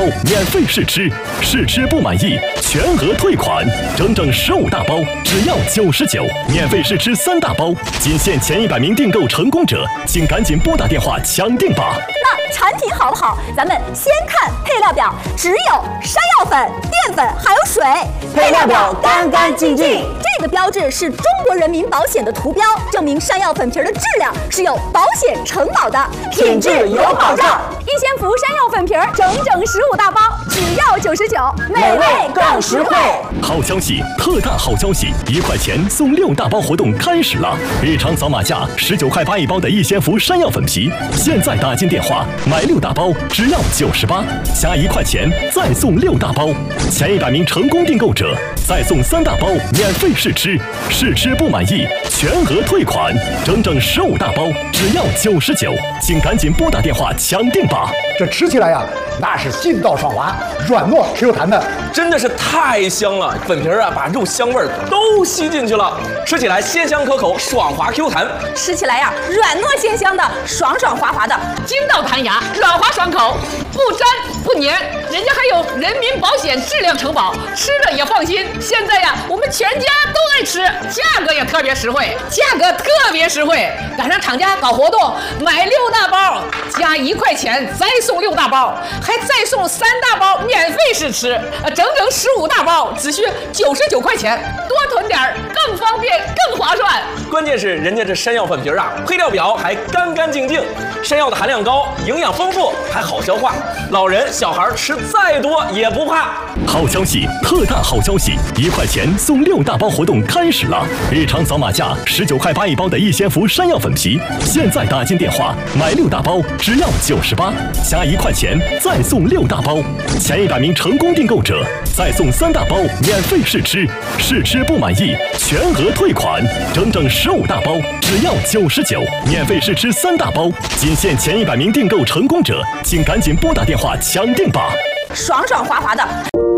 免费试吃，试吃不满意全额退款，整整15大包只要99，免费试吃3大包，仅限前100名订购成功者，请赶紧拨打电话抢订吧。 那产品好不好？咱们先看配料表，只有山药粉、淀粉还有水， 配料表干干净净。 这个标志是中国人民保险的图标，证明山药粉皮的质量是有保险承保的， 品质有保障。 一仙福山药粉皮整整15大包，只要99， 美味更实惠。 好消息，特大好消息！1块钱送6大包活动开始了！日常扫码价19块8一包的一仙福山药粉皮，现在打进电话买6大包只要98，加1块钱再送6大包，前100名成功订购者再送3大包免费试吃，试吃不满意全额退款，整整15大包只要99，请赶紧拨打电话抢订吧！ 这吃起来呀，那是劲道爽滑，软糯 Q 弹的， 真的是太香了！粉皮啊，把肉香味都吸进去了，吃起来鲜香可口，爽滑 Q 弹， 吃起来呀软糯鲜香的，爽爽滑滑的， 筋道弹牙，软滑爽口，不粘不粘，人家还有人民保险质量承保，吃了也放心。现在呀，我们全家都爱吃，价格也特别实惠，赶上厂家搞活动，买6大包加1块钱再送6大包，还再送3大包免费试吃，整整15大包只需99块钱，多囤点更方便更划算。 关键是人家这山药粉皮啊，配料表还干干净净，山药的含量高，营养丰富，还好消化，老人小孩吃再多也不怕。 好消息，特大好消息！1块钱送6大包活动开始了！日常扫码价19块8一包的一仙福山药粉皮，现在打进电话买6大包只要98，加1块钱再送6大包，前100名成功订购者再送3大包免费试吃，试吃不满意全额退款，整整15大包只要99，免费试吃3大包，仅限前100名订购成功者，请赶紧拨打电话抢订吧！ 爽爽滑滑的。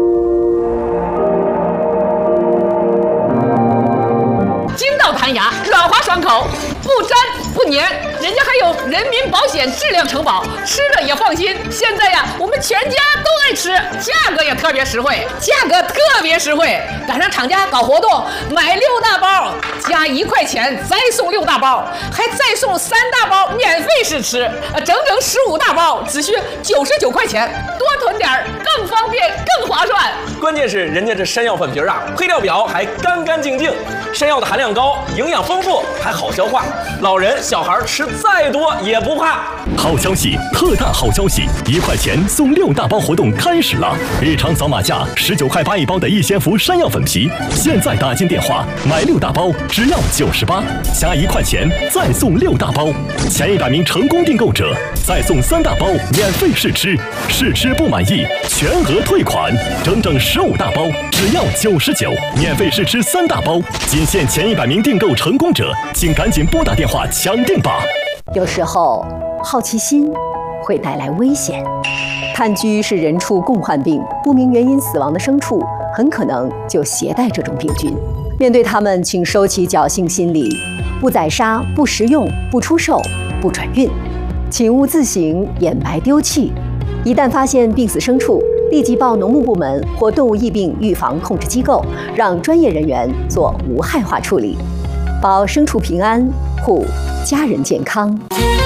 筋道弹牙，软滑爽口，不粘不粘，人家还有人民保险质量承保，吃了也放心。现在呀，我们全家都爱吃，价格也特别实惠，赶上厂家搞活动，买6大包加1块钱再送6大包，还再送3大包免费试吃，整整15大包只需99块钱，多囤点更方便更划算。 关键是人家这山药粉皮啊，配料表还干干净净，山药的含量高，营养丰富，还好消化，老人小孩吃再多也不怕。 好消息，特大好消息！1块钱送6大包活动开始了！日常扫码价19块8一包的一仙福山药粉皮，现在打进电话买6大包只要98，加1块钱再送6大包，前100名成功订购者再送3大包免费试吃，试吃不满意全额退款，整整15大包只要99，免费试吃3大包，仅限前100名订购成功者，请赶紧拨打电话抢订吧！ 有时候，好奇心会带来危险。炭疽是人畜共患病，不明原因死亡的牲畜很可能就携带这种病菌。面对它们，请收起侥幸心理，不宰杀、不食用、不出售、不转运，请勿自行掩埋丢弃。一旦发现病死牲畜，立即报农牧部门或动物疫病预防控制机构，让专业人员做无害化处理，保牲畜平安，护家人健康。